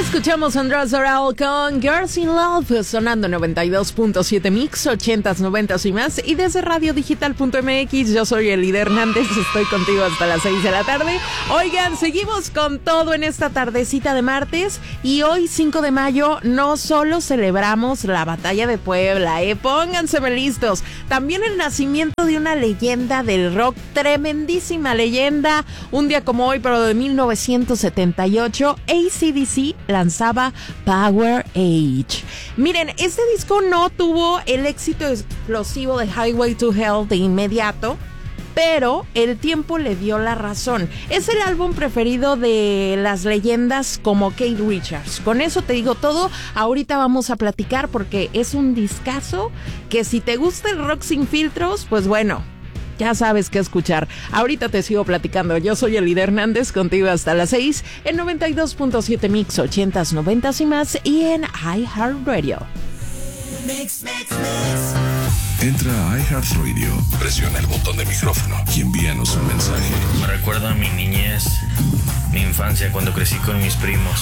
Escuchamos a Andrés Oral con Girls in Love, sonando 92.7 Mix, 80s, 90s y más. Y desde radiodigital.mx, yo soy Elida Hernández, estoy contigo hasta las 6 de la tarde. Oigan, seguimos con todo en esta tardecita de martes. Y hoy, 5 de mayo, no solo celebramos la batalla de Puebla, pónganse listos. También el nacimiento de una leyenda del rock, tremendísima leyenda. Un día como hoy, pero de 1978, AC/DC lanzaba Power Age. Miren, este disco no tuvo el éxito explosivo de Highway to Hell de inmediato, pero el tiempo le dio la razón. Es el álbum preferido de las leyendas como Keith Richards. Con eso te digo todo. Ahorita vamos a platicar porque es un discazo que si te gusta el rock sin filtros, pues bueno, ya sabes qué escuchar. Ahorita te sigo platicando. Yo soy Elida Hernández, contigo hasta las 6 en 92.7 Mix, 80s, 90s y más, y en iHeartRadio. Mix. Entra a iHeartRadio, presiona el botón de micrófono y envíanos un mensaje. Me recuerda a mi niñez, mi infancia cuando crecí con mis primos.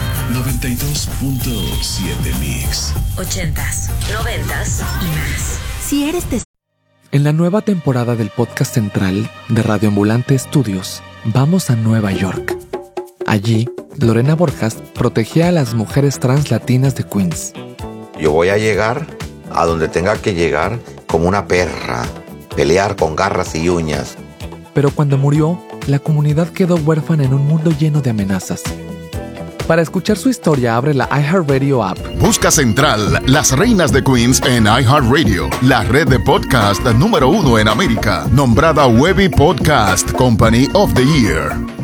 92.7 Mix. 80s, 90s y más. Si eres En la nueva temporada del podcast central de Radio Ambulante Estudios, vamos a Nueva York. Allí, Lorena Borjas protegía a las mujeres trans latinas de Queens. Yo voy a llegar a donde tenga que llegar como una perra, pelear con garras y uñas. Pero cuando murió, la comunidad quedó huérfana en un mundo lleno de amenazas. Para escuchar su historia, abre la iHeartRadio app. Busca Central, Las Reinas de Queens en iHeartRadio, la red de podcast número 1 en América, nombrada Webby Podcast Company of the Year.